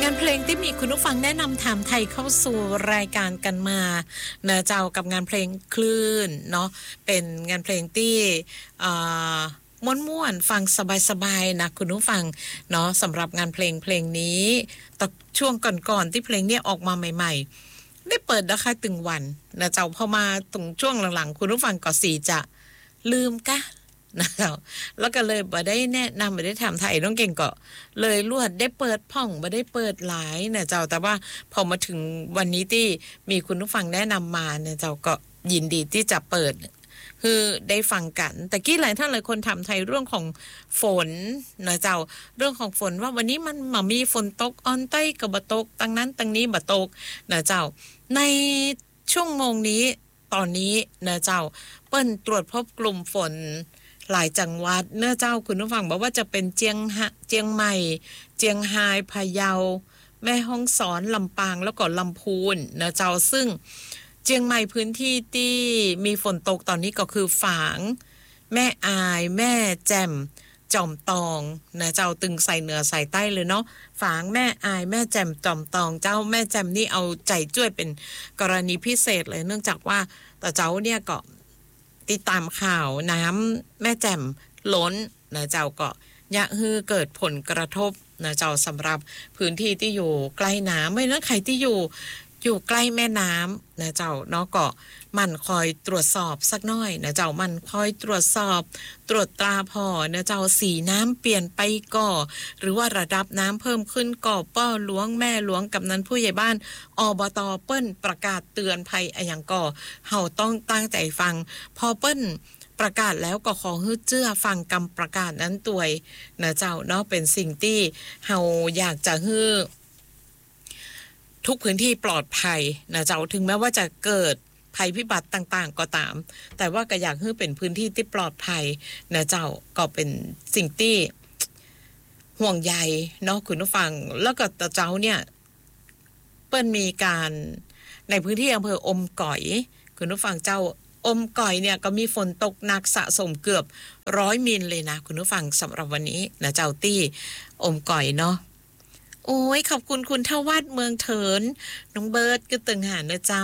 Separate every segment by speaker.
Speaker 1: านเพลงที่มีคุณผู้ฟังแนะนำถามไทยเข้าสู่รายการกันมานะเจ้ากับงานเพลงคลื่นเนาะเป็นงานเพลงที่ม่วนๆฟังสบายๆนะคุณผู้ฟังเนาะสำหรับงานเพลงนี้ตอนช่วงก่อนๆที่เพลงนี้ออกมาใหม่ๆได้เปิดราคาตึงวันนะเจ้าพอมาตรงช่วงหลังๆคุณผู้ฟังก็สีจะลืมกะนะเจ้าแล้วก็เลยบ่ได้แนะนำบ่ได้ทำไทยน้องเก่งก็เลยลวดได้เปิดพ่องบ่ได้เปิดหลายนะเจ้าแต่ว่าพอมาถึงวันนี้ที่มีคุณผู้ฟังแนะนำมาเนี่ยเจ้าก็ยินดีที่จะเปิดคือได้ฟังกันแต่กี้หลายท่านหลายคนถามไทยเรื่องของฝนนะเจ้าเรื่องของฝนว่าวันนี้มันมีฝนตกออนใต้ก็บ่ตกตั้งนั้นตั้งนี้บ่ตกนะเจ้าในชั่วโมงนี้ตอนนี้นะเจ้าเปิ้นตรวจพบกลุ่มฝนหลายจังหวัดเนื้อเจ้าคุณผู้ฟังบอกว่าจะเป็นเจียงใหม่เจียงไฮ้พะเยาแม่ฮ่องสอนลำปางแล้วก็ลำพูนนะเจ้าซึ่งเจียงใหม่พื้นที่ที่มีฝนตกตอนนี้ก็คือฝางแม่อายแม่แจ่มจอมตองนะเจ้าตึงใส่เหนือใส่ใต้เลยเนาะฝางแม่อายแม่แจ่มจอมตองเจ้าแม่แจ่มนี่เอาใจจ้วยเป็นกรณีพิเศษเลยเนื่องจากว่าแต่เจ้าเนี่ยก็ติดตามข่าวน้ำแม่แจ่มล้นนะเจ้าก็ยะฮือเกิดผลกระทบนะเจ้าสำหรับพื้นที่ที่อยู่ใกล้น้ำไม่นั้นใครที่อยู่ใกล้แม่น้ำนะเจ้าเนาะก็มันคอยตรวจสอบสักหน่อยนะเจ้ามันคอยตรวจสอบตรวจตราพอนะเจ้าสีน้ำเปลี่ยนไปก่อหรือว่าระดับน้ำเพิ่มขึ้นก่อป้อหลวงแม่หลวงกำนันผู้ใหญ่บ้านอบต.เปิ้นประกาศเตือนภัยอะหยังก่อเฮาต้องตั้งใจฟังพอเปิ้นประกาศแล้วก็ขอฮึดเชื่อฟังคำประกาศนั้นตัวยนะเจ้าเนาะเป็นสิ่งที่เฮาอยากจะฮึทุกพื้นที่ปลอดภัยนะเจ้าถึงแม้ว่าจะเกิดภัยพิบัติต่างๆก็ตามแต่ว่าก็อยากให้เป็นพื้นที่ที่ปลอดภัยนะเจ้าก็เป็นสิ่งที่ห่วงใยเนาะคุณผู้ฟังแล้วก็ตะเจ้าเนี่ยเปิ้นมีการในพื้นที่อำเภออมก๋อยคุณผู้ฟังเจ้าอมก๋อยเนี่ยก็มีฝนตกหนักสะสมเกือบ100มิลเลยนะคุณผู้ฟังสำหรับวันนี้นะเจ้าตี้อมก๋อยเนาะโอ้ยขอบคุณคุณทวัฒน์เมืองเถินน้องเบิร์ดก็ตึงหานะเจ้า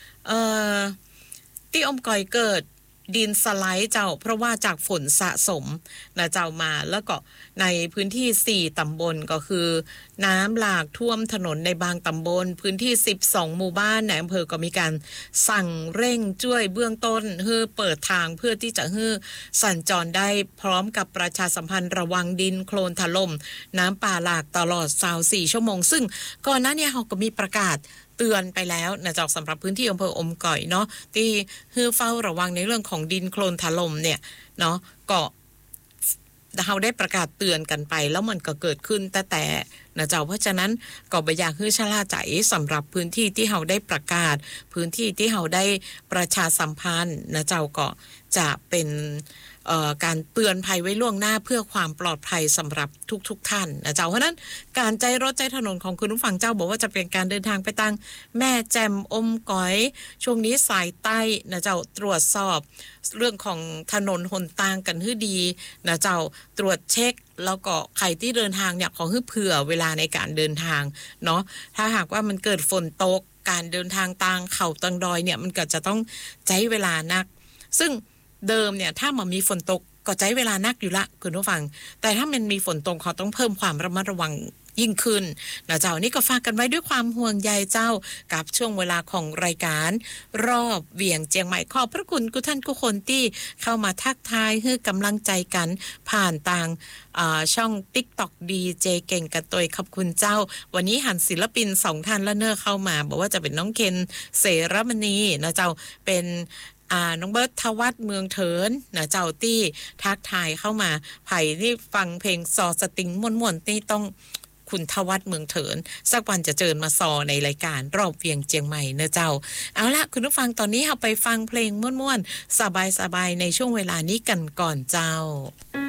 Speaker 1: ที่อมก๋อยเกิดดินสไลด์เจ้าเพราะว่าจากฝนสะสมนะเจ้ามาแล้วก็ในพื้นที่4ตำบลก็คือน้ำหลากท่วมถนนในบางตำบลพื้นที่12หมู่บ้านในอำเภอก็มีการสั่งเร่งช่วยเบื้องต้นเพื่อเปิดทางเพื่อที่จะให้สัญจรได้พร้อมกับประชาสัมพันธ์ระวังดินโคลนถล่มน้ำป่าหลากตลอด24ชั่วโมงซึ่งก่อนหน้านี้เขาก็มีประกาศเตือนไปแล้วนะจากสำหรับพื้นที่อำเภออมก๋อยเนาะที่ให้เฝ้าระวังในเรื่องของดินโคลนถล่มเนี่ยเนาะก็เราได้ประกาศเตือนกันไปแล้วมันก็เกิดขึ้นแต่นะเจ้าเพราะฉะนั้นก็บ่อยากให้ชะล่าใจสำหรับพื้นที่ที่เราได้ประกาศพื้นที่ที่เราได้ประชาสัมพันธ์นะเจ้าก็จะเป็นการเตือนภัยไว้ล่วงหน้าเพื่อความปลอดภัยสำหรับทุกท่านนะเจ้าเพราะนั้นการใจรถใจถนนของคุณผู้ฟังเจ้าบอกว่าจะเป็นการเดินทางไปตั้งแม่แจ่มอมก๋อยช่วงนี้สายใต้นะเจ้าตรวจสอบเรื่องของถนนหนทางกันให้ดีนะเจ้าตรวจเช็คแล้วก็ใครที่เดินทางเนี่ยขอให้เผื่อเวลาในการเดินทางเนาะถ้าหากว่ามันเกิดฝนตกการเดินทางต่างเขาตังดอยเนี่ยมันก็จะต้องใช้เวลานักซึ่งเดิมเนี่ยถ้ามันมีฝนตกก็ใช้เวลานักอยู่ละคุณผู้ฟังแต่ถ้ามันมีฝนตกเขาต้องเพิ่มความระมัดระวังยิ่งขึ้นนะเจ้านี่ก็ฝากกันไว้ด้วยความห่วงใยเจ้ากับช่วงเวลาของรายการรอบเวียงเจียงใหม่ขอบพระคุณทุกท่านทุกคนที่เข้ามาทักทายให้กำลังใจกันผ่านทางช่อง TikTok DJ เก่งกันตัวขอบคุณเจ้าวันนี้หันศิลปิน2ท่านละเนอเข้ามาบอกว่าจะเป็นน้องเคนเสรมณีนะเจ้าเป็นน้องเบิร์ตทวัฒน์เมืองเถินนะเจ้าตี้ทักทายเข้ามาไผ่ที่ฟังเพลงซอสติงม่วนๆนี่ต้องคุณทวัฒน์เมืองเถินสักวันจะเจอมาซอในรายการรอบเวียงเจียงใหม่นะเจ้าเอาละคุณผู้ฟังตอนนี้เราไปฟังเพลงม่วนๆสบายๆในช่วงเวลานี้กันก่อนเจ้า